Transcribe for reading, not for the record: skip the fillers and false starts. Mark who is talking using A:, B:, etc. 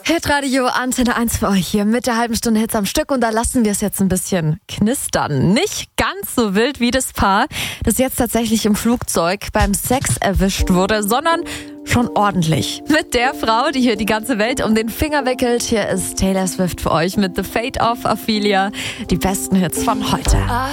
A: Hitradio Antenne 1 für euch hier mit der halben Stunde Hits am Stück und da lassen wir es jetzt ein bisschen knistern. Nicht ganz so wild wie das Paar, das jetzt tatsächlich im Flugzeug beim Sex erwischt wurde, sondern schon ordentlich. Mit der Frau, die hier die ganze Welt um den Finger wickelt. Hier ist Taylor Swift für euch mit The Fate of Ophelia. Die besten Hits von heute.
B: I